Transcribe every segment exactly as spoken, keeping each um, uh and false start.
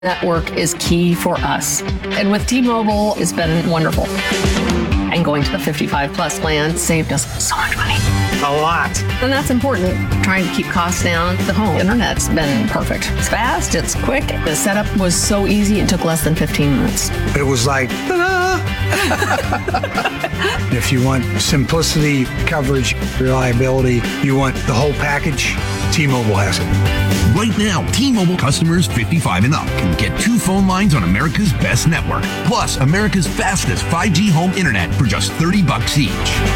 Network is key for us. And with T-Mobile, it's been wonderful. And going to the fifty-five plus plan saved us so much money. A lot. And that's important. Trying to keep costs down. The home internet's been perfect. It's fast, it's quick. The setup was so easy, it took less than fifteen minutes. It was like, ta-da! If you want simplicity, coverage, reliability, you want the whole package, T-Mobile has it. Right now, T-Mobile customers fifty-five and up can get two phone lines on America's best network, plus America's fastest five G home internet for just thirty bucks each.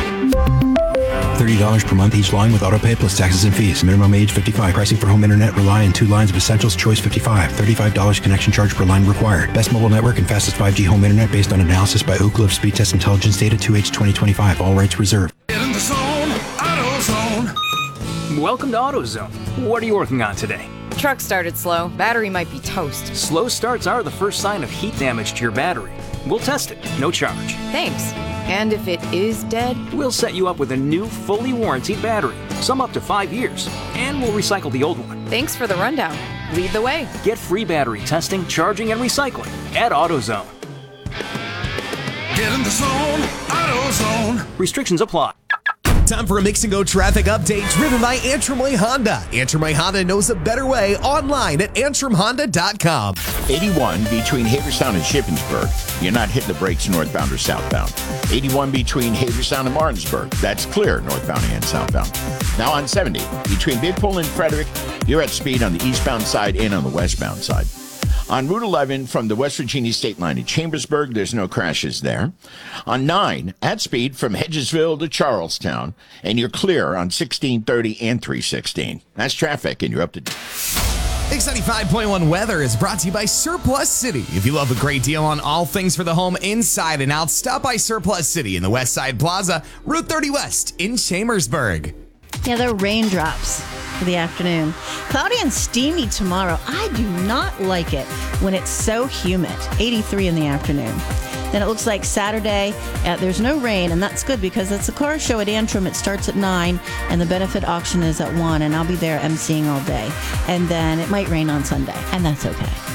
thirty dollars per month each line with autopay plus taxes and fees. Minimum age fifty-five. Pricing for home internet rely on two lines of Essentials Choice fifty-five. thirty-five dollars connection charge per line required. Best mobile network and fastest five G home internet based on analysis by Oak Cliff Speed Test Intelligence Data two H twenty twenty-five. All rights reserved. Get in the zone, AutoZone. Welcome to AutoZone. What are you working on today? Truck started slow. Battery might be toast. Slow starts are the first sign of heat damage to your battery. We'll test it, no charge. Thanks. And if it is dead? We'll set you up with a new, fully warranted battery, some up to five years, and we'll recycle the old one. Thanks for the rundown. Lead the way. Get free battery testing, charging, and recycling at AutoZone. Get in the zone, AutoZone. Restrictions apply. Time for a Mix and Go traffic update driven by Antrim Way Honda. Antrim Way Honda knows a better way online at antrim honda dot com. eighty-one between Haverstown and Shippensburg. You're not hitting the brakes northbound or southbound. eighty-one between Haverstown and Martinsburg. That's clear northbound and southbound. Now on seventy between Bidpole and Frederick. You're at speed on the eastbound side and on the westbound side. On Route eleven from the West Virginia state line to Chambersburg, there's no crashes there. On nine, at speed from Hedgesville to Charlestown, and you're clear on sixteen thirty and three sixteen. That's traffic, and you're up to... X ninety-five point one weather is brought to you by Surplus City. If you love a great deal on all things for the home inside and out, stop by Surplus City in the West Side Plaza, Route thirty West in Chambersburg. Yeah, there are raindrops for the afternoon. Cloudy and steamy tomorrow. I do not like it when it's so humid. eighty-three in the afternoon. Then it looks like Saturday, uh, there's no rain, and that's good because it's a car show at Antrim. It starts at nine, and the benefit auction is at one, and I'll be there emceeing all day. And then it might rain on Sunday, and that's okay.